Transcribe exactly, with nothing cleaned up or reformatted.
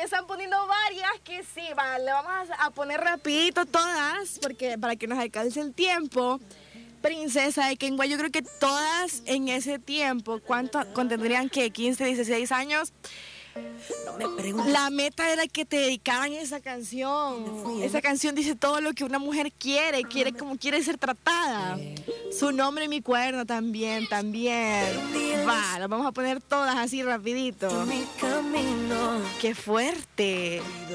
están poniendo varias que sí, va, le vamos a, a poner rapidito todas, porque para que nos alcance el tiempo. Princesa de Kengua, yo creo que todas en ese tiempo, ¿cuánto tendrían que quince, dieciséis años? La meta era que te dedicaran esa canción. Esa canción dice todo lo que una mujer quiere, quiere como quiere ser tratada. Su nombre en mi cuaderno también, también. Va, las vamos a poner todas así rapidito. Qué fuerte.